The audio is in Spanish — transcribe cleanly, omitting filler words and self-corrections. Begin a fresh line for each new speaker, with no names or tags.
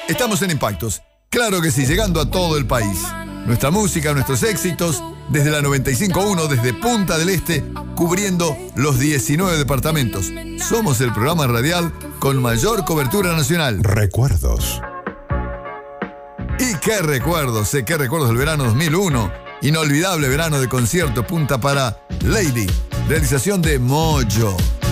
Estamos en Impactos. Claro que sí, llegando a todo el país. Nuestra música, nuestros éxitos, desde la 95.1, desde Punta del Este, cubriendo los 19 departamentos. Somos el programa radial con mayor cobertura nacional.
Recuerdos.
¿Y qué recuerdos? Qué recuerdos del verano 2001. Inolvidable verano de concierto, punta para Lady. Realización de Mojo.